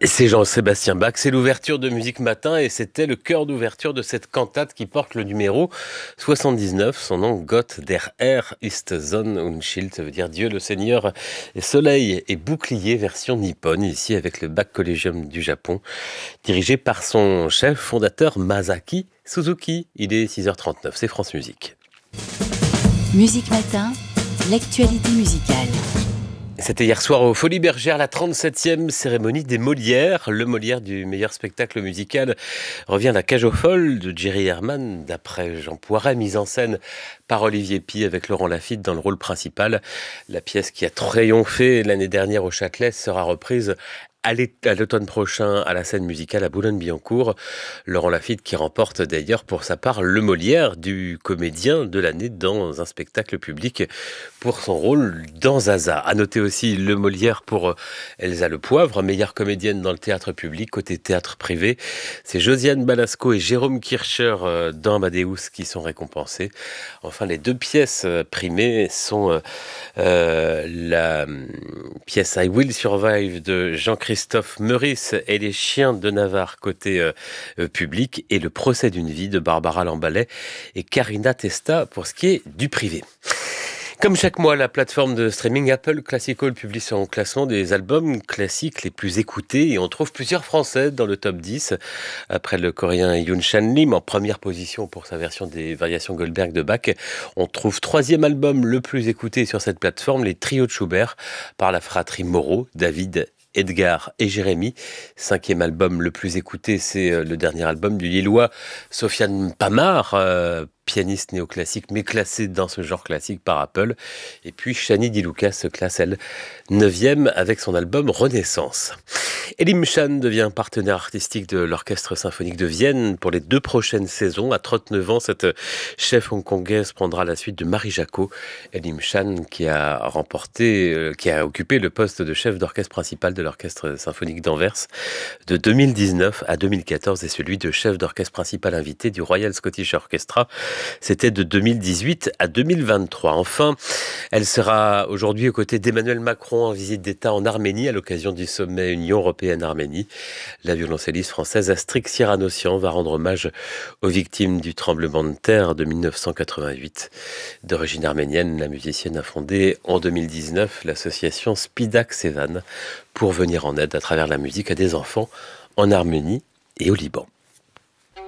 C'est Jean-Sébastien Bach, c'est l'ouverture de Musique Matin et c'était le chœur d'ouverture de cette cantate qui porte le numéro 79. Son nom, Gott der Herr ist Sonne und Schild, ça veut dire Dieu le Seigneur, soleil et bouclier, version nippone, ici avec le Bach Collegium du Japon, dirigé par son chef fondateur Masaki Suzuki. Il est 6h39, c'est France Musique. Musique Matin, l'actualité musicale. C'était hier soir aux Folies Bergères, la 37e cérémonie des Molières. Le Molière du meilleur spectacle musical revient à La Cage aux Folles de Jerry Herman, d'après Jean Poiret, mise en scène par Olivier Py avec Laurent Lafitte dans le rôle principal. La pièce qui a triomphé l'année dernière au Châtelet sera reprise à l'automne prochain à la scène musicale à Boulogne-Billancourt. Laurent Lafitte qui remporte d'ailleurs pour sa part le Molière du comédien de l'année dans un spectacle public pour son rôle dans Zaza. À noter aussi le Molière pour Elsa Le Poivre, meilleure comédienne dans le théâtre public. Côté théâtre privé, c'est Josiane Balasco et Jérôme Kircher dans Amadeus qui sont récompensés. Enfin, les deux pièces primées sont la pièce I Will Survive de Jean-Christophe Meurice et les Chiens de Navarre côté public et le Procès d'une vie de Barbara Lamballet et Karina Testa pour ce qui est du privé. Comme chaque mois, la plateforme de streaming Apple Classical publie son classement des albums classiques les plus écoutés et on trouve plusieurs Français dans le top 10. Après le coréen Yoon Chan Lim en première position pour sa version des variations Goldberg de Bach, on trouve troisième album le plus écouté sur cette plateforme, les trios de Schubert par la fratrie Moreau, David, Edgar et Jérémy. Cinquième album le plus écouté, c'est le dernier album du Lillois Sofiane Pamar, pianiste néoclassique mais classé dans ce genre classique par Apple. Et puis Chani Di Luca se classe, elle, 9e avec son album Renaissance. Elim Chan devient partenaire artistique de l'Orchestre Symphonique de Vienne pour les 2 prochaines saisons. À 39 ans, cette chef hongkongaise prendra la suite de Marie Jacot. Elim Chan qui a occupé le poste de chef d'orchestre principal de l'Orchestre Symphonique d'Anvers de 2019 à 2014 et celui de chef d'orchestre principal invité du Royal Scottish Orchestra. C'était de 2018 à 2023. Enfin, elle sera aujourd'hui aux côtés d'Emmanuel Macron en visite d'État en Arménie à l'occasion du sommet Union européenne-Arménie. La violoncelliste française Astrid Cyranossian va rendre hommage aux victimes du tremblement de terre de 1988. D'origine arménienne, la musicienne a fondé en 2019 l'association Spidak Sevan pour venir en aide à travers la musique à des enfants en Arménie et au Liban.